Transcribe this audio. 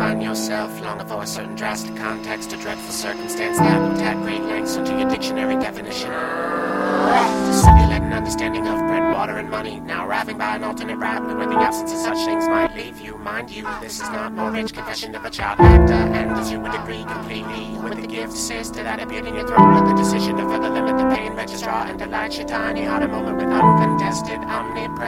find yourself longing for a certain drastic context, a dreadful circumstance that will tap great lengths into your dictionary definition. To simulate an understanding of bread, water, and money, now arriving by an alternate route where the absence of such things might leave you. Mind you, this is not mortgage confession of a child actor, and as you would agree completely with the gift sister that appeared in your throat with the decision to further limit the pain registrar and delight your tiny heart a moment with uncontested omnipresence.